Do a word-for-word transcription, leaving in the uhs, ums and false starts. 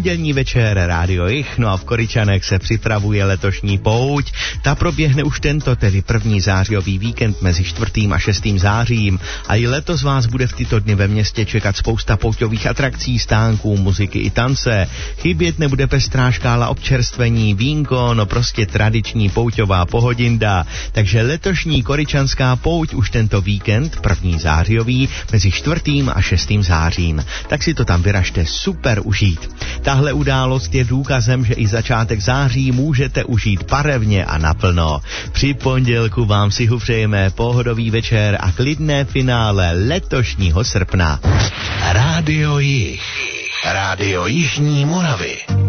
pondělní večer Rádio Jich, no a v Koryčanech se připravuje letošní pouť. Ta proběhne už tento, tedy první zářijový víkend mezi čtvrtým a šestým zářím. A i letos vás bude v tyto dny ve městě čekat spousta pouťových atrakcí, stánků, muziky i tance. Chybět nebude pestrá škála občerstvení, vínko, no prostě tradiční pouťová pohodinda. Takže letošní koryčanská pouť už tento víkend, první zářijový, mezi čtvrtým a šestým zářím. Tak si to tam vyražte super užít. Tahle událost je důkazem, že i začátek září můžete užít barevně a naplno. Při pondělku vám si přejeme pohodový večer a klidné finále letošního srpna. Rádio Jich. Rádio Jižní Moravy.